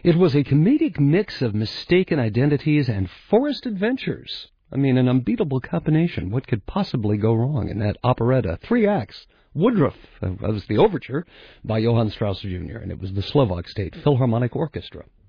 It was a comedic mix of mistaken identities and forest adventures. I mean, an unbeatable combination. What could possibly go wrong in that operetta? 3 acts. Woodruff was the overture by Johann Strauss Jr., and it was the Slovak State Philharmonic Orchestra.